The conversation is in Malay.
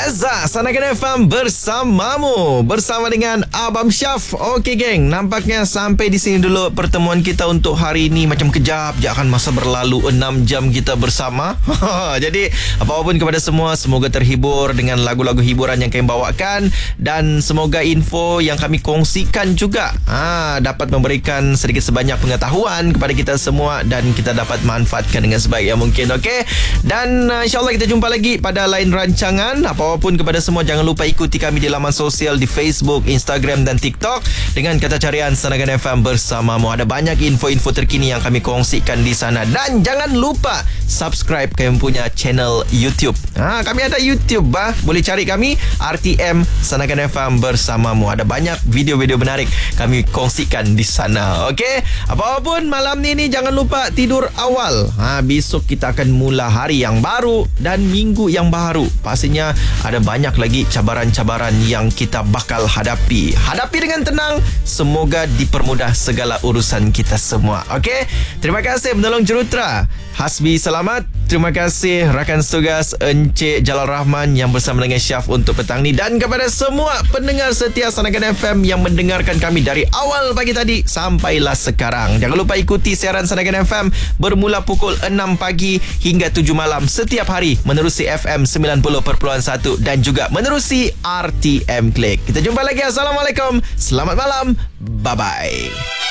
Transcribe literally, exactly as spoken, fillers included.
Leza Sanakan F M bersamamu, bersama dengan Abang Syaf. Okey geng, nampaknya sampai di sini dulu pertemuan kita untuk hari ini. Macam kejap je akan masa berlalu, enam jam kita bersama. Jadi apapun kepada semua, semoga terhibur dengan lagu-lagu hiburan yang kami bawakan, dan semoga info yang kami kongsikan juga ha, dapat memberikan sedikit sebanyak pengetahuan kepada kita semua, dan kita dapat manfaatkan dengan sebaik yang mungkin. Okey, dan uh, insyaAllah kita jumpa lagi pada lain rancangan. Apapun kepada semua, jangan lupa ikuti kami di laman sosial di Facebook, Instagram dan TikTok dengan kata carian Sanakan F M bersamamu. Ada banyak info-info terkini yang kami kongsikan di sana. Dan jangan lupa subscribe kami punya channel YouTube. Ha, kami ada YouTube bah. Boleh cari kami R T M Sanakan F M bersamamu. Ada banyak video-video menarik kami kongsikan di sana. Okey, apapun malam ni ni jangan lupa tidur awal. Ha, besok kita akan mula hari yang baru dan minggu yang baru. Pastinya ada banyak lagi cabaran-cabaran yang kita bakal hadapi. Hadapi dengan tenang. Semoga dipermudah segala urusan kita semua. Okey, terima kasih penolong jurutera Hasbi Selamat. Terima kasih rakan setugas Encik Jalal Rahman yang bersama dengan Syaf untuk petang ni, dan kepada semua pendengar setia Sanakan F M yang mendengarkan kami dari awal pagi tadi sampailah sekarang. Jangan lupa ikuti siaran Sanakan F M bermula pukul enam pagi hingga tujuh malam setiap hari menerusi F M sembilan puluh perpuluhan satu dan juga menerusi R T M Click. Kita jumpa lagi. Assalamualaikum. Selamat malam. Bye-bye.